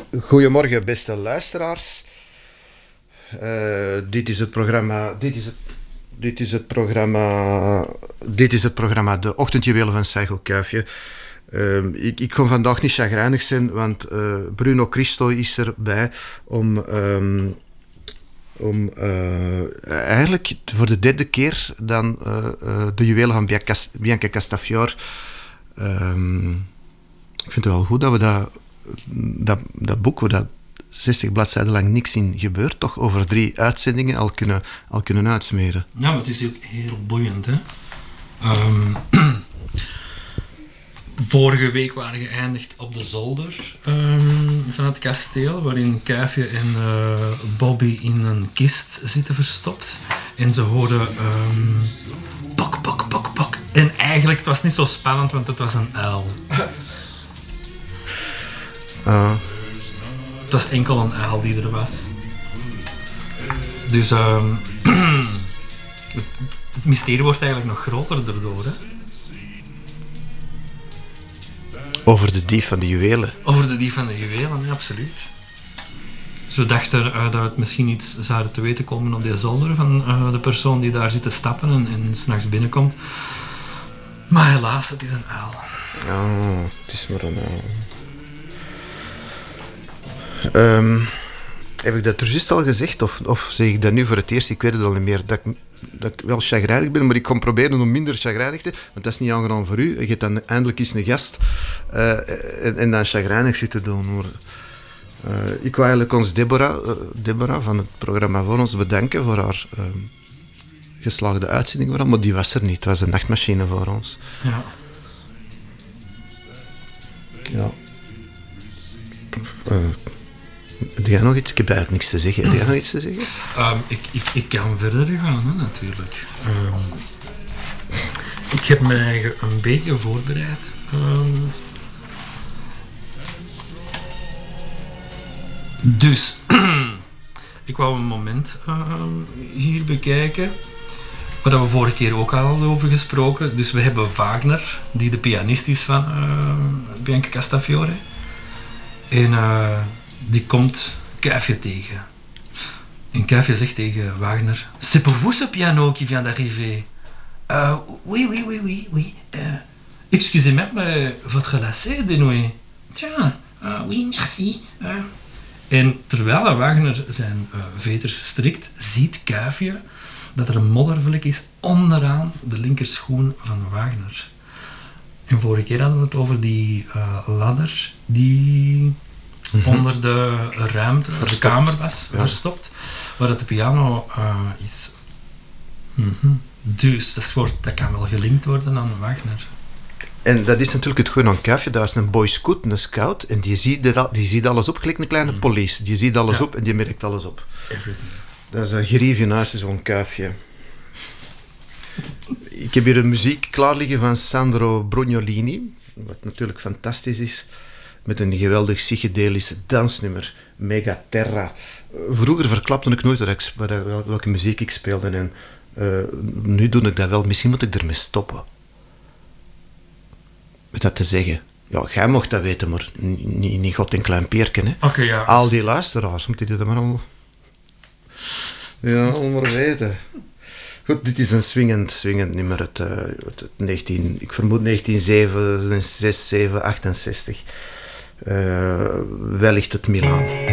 Goedemorgen, beste luisteraars. Dit is het programma De Ochtendjuwelen van Saigo Kuifje. Ik kon vandaag niet chagrijnig zijn, want Bruno Cristo is erbij om eigenlijk voor de derde keer dan de juwelen van Bianca Castafiore. Ik vind het wel goed dat we dat boek, waar dat 60 bladzijden lang niks in gebeurt, toch over 3 uitzendingen al kunnen uitsmeren. Ja, maar het is ook heel boeiend, hè. Vorige week waren geëindigd op de zolder van het kasteel, waarin Kuifje en Bobby in een kist zitten verstopt. En ze hoorden pok, pok, pok, pok. En eigenlijk, het was niet zo spannend, want het was een uil. Het was enkel een uil die er was. Dus het mysterie wordt eigenlijk nog groter daardoor, hè. Over de dief van de juwelen. Over de dief van de juwelen, ja, absoluut. Zo dachten dat we het misschien iets zouden te weten komen op die zolder van de persoon die daar zit te stappen en 's nachts binnenkomt. Maar helaas, het is een uil. Oh, het is maar een uil. Heb ik dat er juist al gezegd, of zeg ik dat nu voor het eerst? Ik weet het al niet meer. Dat ik wel chagrijnig ben, maar ik kom proberen om minder chagrijnig te... Want dat is niet aangenaam voor u. Je hebt dan eindelijk eens een gast en dan chagrijnig zitten doen. Maar, ik wil eigenlijk ons Deborah van het programma voor ons bedanken voor haar geslaagde uitzending, maar die was er niet. Het was een nachtmachine voor ons. Ja. Ja. Heb jij nog iets? Ik heb eigenlijk niks te zeggen. Heb jij nog iets te zeggen? Ik kan verder gaan, hè, natuurlijk. Ik heb mij een beetje voorbereid. Dus, ik wou een moment hier bekijken, waar we vorige keer ook al hadden over gesproken. Dus we hebben Wagner, die de pianist is van Bianca Castafiore. En die komt Kuifje tegen. En Kuifje zegt tegen Wagner: C'est pour vous ce piano qui vient d'arriver? Oui. Excusez-moi, mais votre lacet est dénoué. Tiens, oui, merci. En terwijl Wagner zijn veters strikt, ziet Kuifje dat er een moddervlek is onderaan de linkerschoen van Wagner. En vorige keer hadden we het over die ladder die onder de ruimte, de kamer was, verstopt, waar het de piano is. Dus dat kan wel gelinkt worden aan Wagner. En dat is natuurlijk het goede aan Kuifje. Dat is een boy scout, een scout, en die ziet alles op, gelijk een kleine police. Die ziet alles op en die merkt alles op. Everything. Dat is een gerief in huis, zo'n Kuifje. Ik heb hier een muziek klaar liggen van Sandro Brugnolini, wat natuurlijk fantastisch is, met een geweldig psychedelische dansnummer, Megaterra. Vroeger verklapte ik nooit welke muziek ik speelde en nu doe ik dat wel. Misschien moet ik ermee stoppen. Met dat te zeggen. Ja, jij mocht dat weten, maar niet God en klein peerken, hè. Okay, ja. Al die luisteraars, moet je dat maar allemaal... Ja, allemaal weten. Goed, dit is een swingend nummer uit 1967, 68. Wellicht het Milaan.